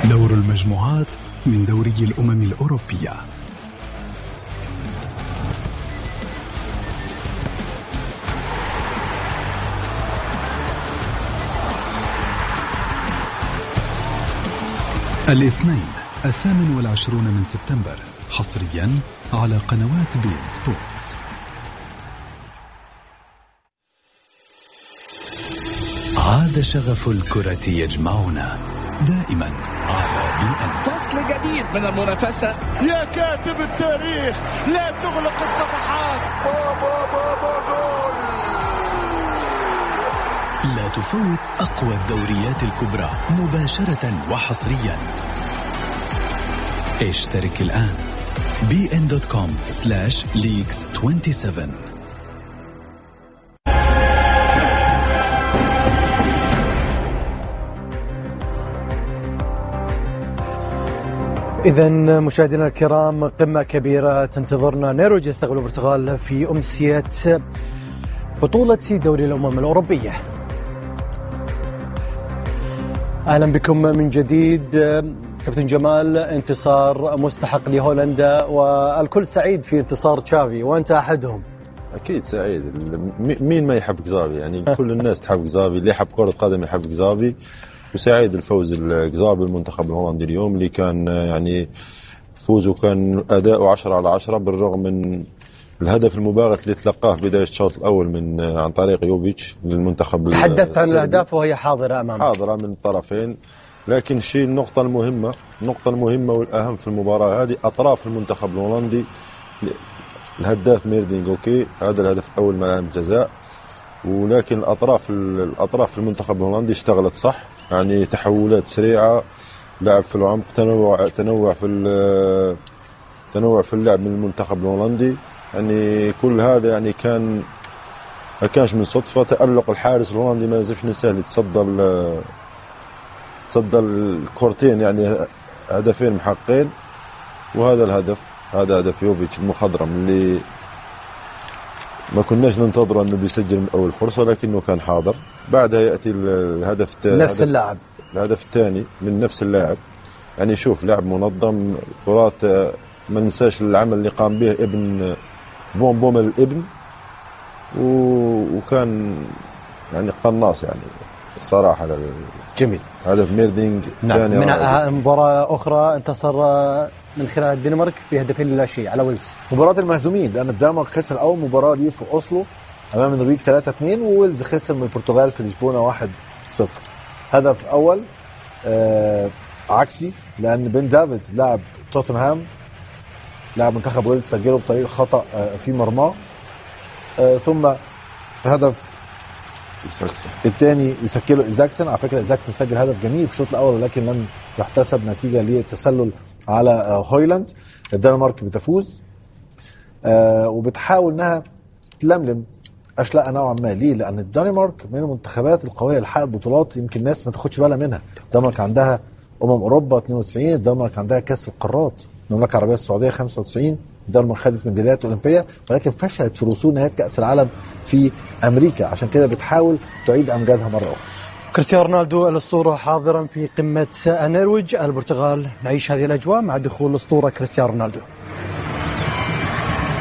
دور المجموعات من دوري الأمم الأوروبية. الاثنين 28 سبتمبر حصريا على قنوات بين سبورتس. عاد شغف الكرة يجمعنا دائما على بي ان. فصل جديد من المنافسة. يا كاتب التاريخ لا تغلق الصفحات. جول. لا تفوت أقوى الدوريات الكبرى مباشرة وحصريا. اشترك الآن bn.com/leagues27. إذن مشاهدينا الكرام، قمة كبيرة تنتظرنا. نيرويج يستقبل البرتغال في أمسية بطولة دوري الأمم الأوروبية. أهلا بكم من جديد. كابتن جمال، انتصار مستحق لهولندا والكل سعيد في انتصار تشافي وأنت أحدهم. أكيد سعيد، مين ما يحب جزافي؟ يعني كل الناس تحب جزافي، اللي يحب كرة قدم يحب جزافي. وسعيد الفوز الجزافي المنتخب الهولندي اليوم، اللي كان يعني فوزه كان أداؤه 10/10 بالرغم من الهدف المباغت اللي تلقاه في بداية الشوط الأول عن طريق يوفيتش للمنتخب. تحدثت عن الأهداف وهي حاضرة أمامك. حاضرة من الطرفين، لكن النقطة المهمة والأهم في المباراة هذه أطراف المنتخب الهولندي. الهداف ميردينغ أوكي، هذا الهدف الأول من علامة الجزاء، ولكن الأطراف في المنتخب الهولندي اشتغلت صح، يعني تحولات سريعة، لعب في العمق، تنوع في اللعب من المنتخب الهولندي. يعني كل هذا يعني ما كانش من صدفة. تألق الحارس الهولندي ما يزفش سهل، تصدى الكورتين، يعني هدفين محقين. وهذا هذا هدف يوفيتش المخضرم اللي ما كناش ننتظر أنه بيسجل من أول فرصة، لكنه كان حاضر. بعدها يأتي الهدف الهدف الثاني من نفس اللاعب. يعني شوف، لاعب منظم، كرات، ما ننساش العمل اللي قام به ابن فون بومل الابن، وكان يعني قناص يعني الصراحة. جميل. هدف ميردينغ. نعم. من مباراة أخرى انتصر من خلال الدنمارك ب2-0 على ويلز. مباراة المهزومين، لأن الدنمارك خسر أول مباراة ليه في أوسلو أمام النرويج 3-2، وويلز خسر من البرتغال في لشبونة 1-0. هدف أول عكسي، لأن بن دافيد لاعب توتنهام لاعب منتخب ويلز سجله بطريقة خطأ في مرماه. ثم هدف الثاني يسجله إيزاكسن. على فكرة إيزاكسن سجل هدف جميل في الشوط الأول، ولكن لم يحتسب نتيجة للتسلل على هويلاند. الدنمارك بتفوز وبتحاول انها تلملم اشلاء نوعا ما. ليه؟ لان الدنمارك من المنتخبات القويه اللي حققت بطولات يمكن الناس ما تاخدش بالها منها. الدنمارك عندها اوروبا 92، الدنمارك عندها كاس القارات، المملكه العربيه السعوديه 95، الدنمارك خدت ميداليات اولمبيه، ولكن فشلت في الوصول نهائي كاس العالم في امريكا. عشان كده بتحاول تعيد امجادها مره اخرى. كريستيانو رونالدو الأسطورة حاضرا في قمة النرويج. البرتغال نعيش هذه الأجواء مع دخول الأسطورة كريستيانو رونالدو.